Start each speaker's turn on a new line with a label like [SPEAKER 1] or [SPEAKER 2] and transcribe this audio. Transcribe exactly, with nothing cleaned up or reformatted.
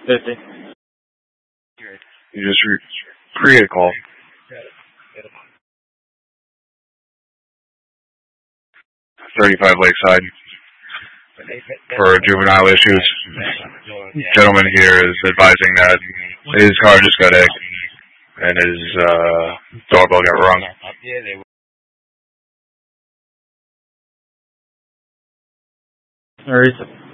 [SPEAKER 1] fifty.
[SPEAKER 2] You just re- create a call. thirty-five Lakeside for juvenile issues. Gentleman here is advising that his car just got egged and his uh, doorbell got rung.
[SPEAKER 1] Where is it?